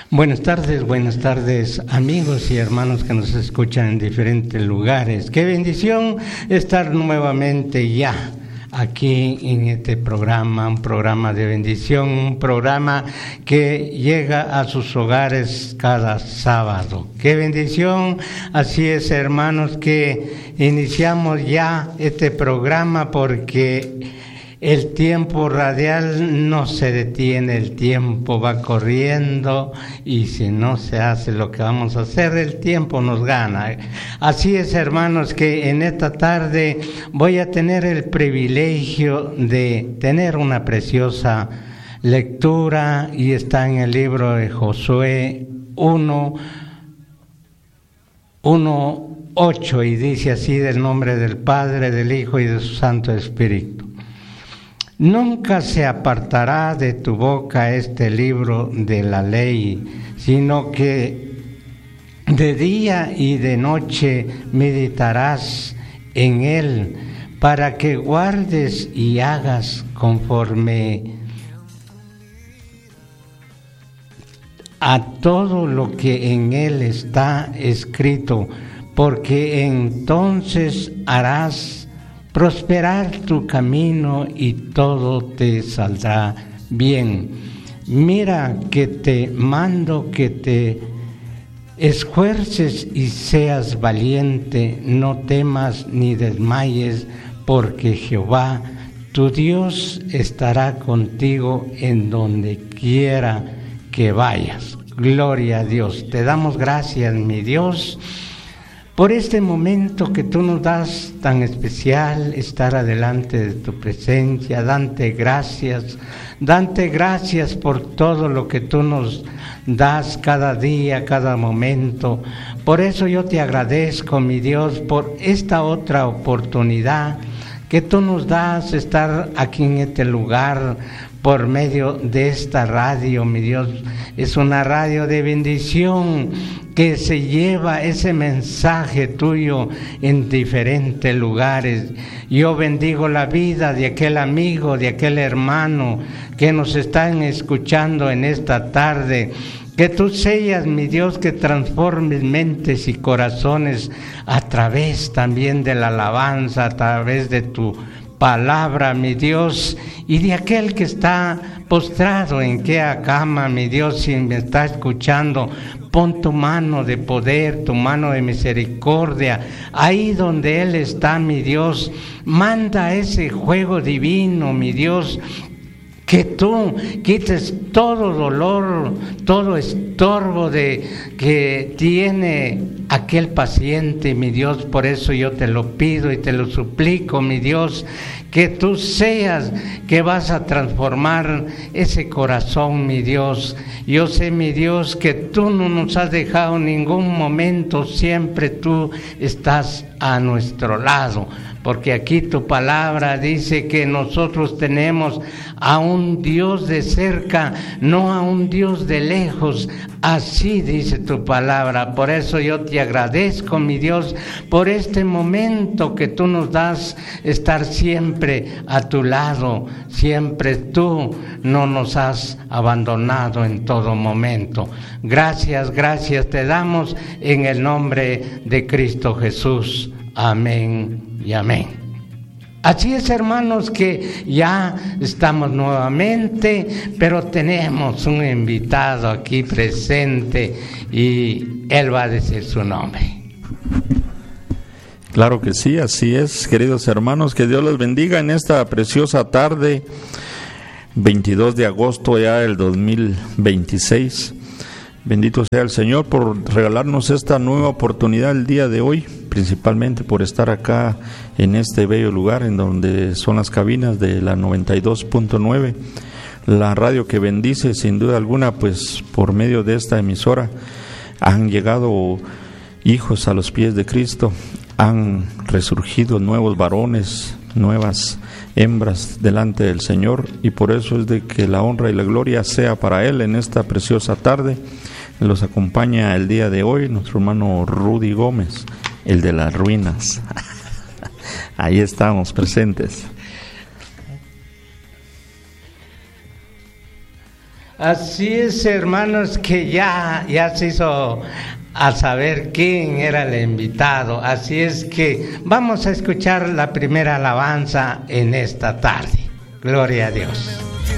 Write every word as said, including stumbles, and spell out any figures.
Buenas tardes, buenas tardes amigos y hermanos que nos escuchan en diferentes lugares. Qué bendición estar nuevamente ya aquí en este programa, un programa de bendición, un programa que llega a sus hogares cada sábado. Qué bendición, así es hermanos que iniciamos ya este programa porque el tiempo radial no se detiene, el tiempo va corriendo y si no se hace lo que vamos a hacer, el tiempo nos gana. Así es, hermanos, que en esta tarde voy a tener el privilegio de tener una preciosa lectura y está en el libro de Josué uno, ocho y dice así: del nombre del Padre, del Hijo y de su Santo Espíritu. Nunca se apartará de tu boca este libro de la ley, sino que de día y de noche meditarás en él, para que guardes y hagas conforme a todo lo que en él está escrito, porque entonces harás prosperar tu camino y todo te saldrá bien. Mira que te mando que te esfuerces y seas valiente, no temas ni desmayes, porque Jehová tu Dios estará contigo en donde quiera que vayas. Gloria a Dios. Te damos gracias, mi Dios, por este momento que tú nos das tan especial, estar adelante de tu presencia. Dante gracias, dante gracias por todo lo que tú nos das cada día, cada momento. Por eso yo te agradezco, mi Dios, por esta otra oportunidad que tú nos das, estar aquí en este lugar, por medio de esta radio, mi Dios. Es una radio de bendición que se lleva ese mensaje tuyo en diferentes lugares. Yo bendigo la vida de aquel amigo, de aquel hermano que nos están escuchando en esta tarde. Que tú seas, mi Dios, que transformes mentes y corazones a través también de la alabanza, a través de tu palabra, mi Dios, y de aquel que está postrado en aquella cama, mi Dios, si me está escuchando, pon tu mano de poder, tu mano de misericordia, ahí donde él está, mi Dios. Manda ese juego divino, mi Dios, que tú quites todo dolor, todo estorbo de que tiene aquel paciente, mi Dios. Por eso yo te lo pido y te lo suplico, mi Dios, que tú seas que vas a transformar ese corazón, mi Dios. Yo sé, mi Dios, que tú no nos has dejado en ningún momento, siempre tú estás a nuestro lado, porque aquí tu palabra dice que nosotros tenemos a un Dios de cerca, no a un Dios de lejos. Así dice tu palabra. Por eso yo te agradezco, mi Dios, por este momento que tú nos das, estar siempre a tu lado. Siempre tú no nos has abandonado en todo momento. Gracias, gracias te damos en el nombre de Cristo Jesús. Amén y amén. Así es, hermanos, que ya estamos nuevamente, pero tenemos un invitado aquí presente y él va a decir su nombre. Claro que sí, así es, queridos hermanos, que Dios los bendiga en esta preciosa tarde, veintidós de agosto ya del dos mil veintiséis. Bendito sea el Señor por regalarnos esta nueva oportunidad el día de hoy, principalmente por estar acá en este bello lugar en donde son las cabinas de la noventa y dos punto nueve, la radio que bendice sin duda alguna. Pues por medio de esta emisora han llegado hijos a los pies de Cristo, han resurgido nuevos varones, nuevas hembras delante del Señor, y por eso es de que la honra y la gloria sea para Él en esta preciosa tarde. Los acompaña el día de hoy nuestro hermano Rudy Gómez, el de las ruinas. Ahí estamos presentes. Así es, hermanos, que ya, ya se hizo a saber quién era el invitado. Así es que vamos a escuchar la primera alabanza en esta tarde. Gloria a Dios.